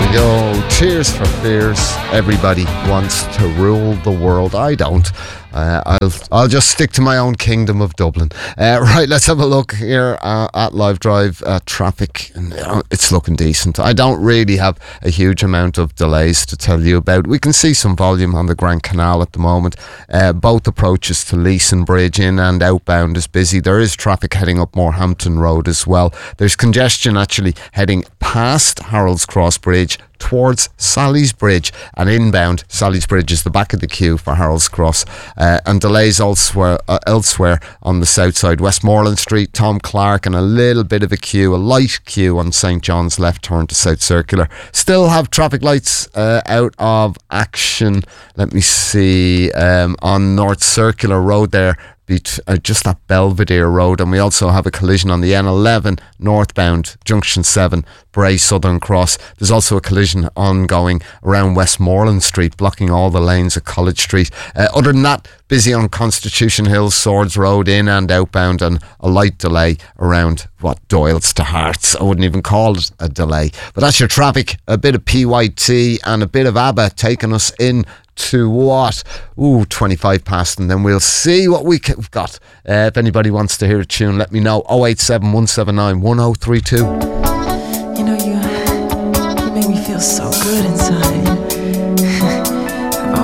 go. Cheers for Fears. Everybody wants to rule the world. I don't. I'll just stick to my own kingdom of Dublin. Right, let's have a look here at Live Drive. Traffic, it's looking decent. I don't really have a huge amount of delays to tell you about. We can see some volume on the Grand Canal at the moment. Both approaches to Leeson Bridge, in and outbound, is busy. There is traffic heading up Morehampton Road as well. There's congestion actually heading past Harold's Cross Bridge towards Sally's Bridge, and inbound Sally's Bridge is the back of the queue for Harold's Cross, and delays elsewhere on the south side. Westmoreland Street, Tom Clark, and a little bit of a light queue on St John's left turn to South Circular. Still have traffic lights out of action. Let me see, on North Circular Road there, just at Belvedere Road, and we also have a collision on the N11 northbound Junction 7 Bray Southern Cross. There's also a collision ongoing around Westmoreland Street, blocking all the lanes at College Street. Other than that, busy on Constitution Hill, Swords Road, in and outbound, and a light delay around Doyle's to Hearts. I wouldn't even call it a delay, but that's your traffic. A bit of PYT and a bit of ABBA taking us in to 25 past, and then we'll see what we've got. If anybody wants to hear a tune, let me know. 087 179 1032. You know, you make me feel so good inside.